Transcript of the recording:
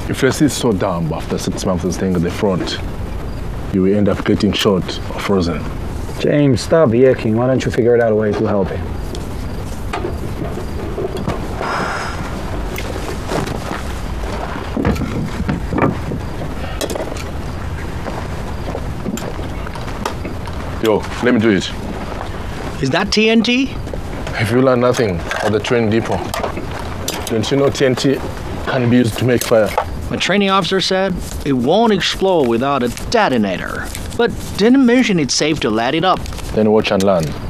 If your seat's so dumb after 6 months of staying at the front, you will end up getting shot or frozen. James, stop yakking. Why don't you figure out a way to help him? Yo, let me do it. Is that TNT? If you learn nothing at the train depot, don't you know TNT can be used to make fire? My training officer said it won't explode without a detonator, but didn't mention it's safe to light it up. Then watch and learn.